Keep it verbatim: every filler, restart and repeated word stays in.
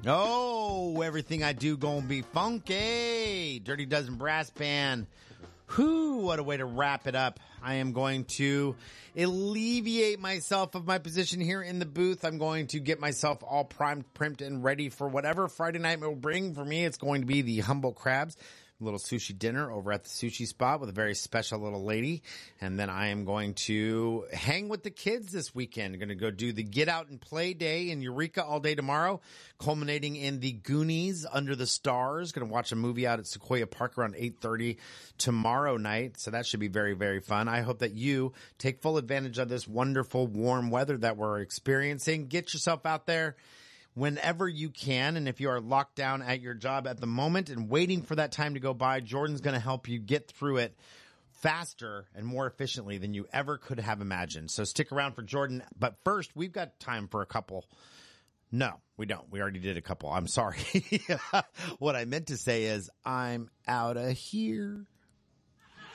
Oh, everything I do gonna be funky. Dirty Dozen Brass Band. Whew, what a way to wrap it up. I am going to alleviate myself of my position here in the booth. I'm going to get myself all primed, primed, and ready for whatever Friday night will bring. For me, it's going to be the Humble Crabs. A little sushi dinner over at the sushi spot with a very special little lady. And then I am going to hang with the kids this weekend. I'm going to go do the Get Out and Play Day in Eureka all day tomorrow, culminating in the Goonies Under the Stars. Going to watch a movie out at Sequoia Park around eight thirty tomorrow night. So that should be very, very fun. I hope that you take full advantage of this wonderful warm weather that we're experiencing. Get yourself out there whenever you can. And if you are locked down at your job at the moment and waiting for that time to go by, Jordan's going to help you get through it faster and more efficiently than you ever could have imagined. So stick around for Jordan. But first, we've got time for a couple. No, we don't. We already did a couple. I'm sorry. What I meant to say is I'm out of here.